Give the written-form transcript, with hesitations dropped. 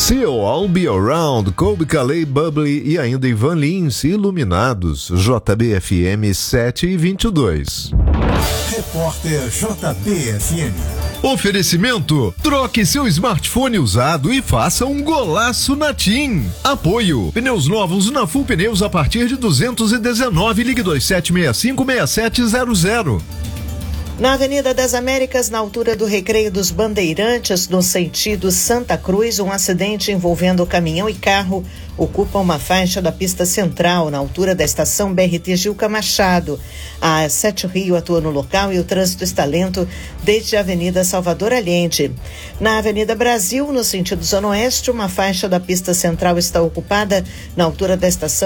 Seal, I'll Be Around, Colby Calais, Bubbly e ainda Ivan Lins, Iluminados, JBFM 7:22. Repórter JBFM. Oferecimento: troque seu smartphone usado e faça um golaço na TIM. Apoio: pneus novos na Full Pneus a partir de 219, ligue 2765-6700. Na Avenida das Américas, na altura do Recreio dos Bandeirantes, no sentido Santa Cruz, um acidente envolvendo caminhão e carro ocupa uma faixa da pista central, na altura da estação BRT Gilca Machado. A Sete Rio atua no local e o trânsito está lento desde a Avenida Salvador Allende. Na Avenida Brasil, no sentido Zona Oeste, uma faixa da pista central está ocupada na altura da estação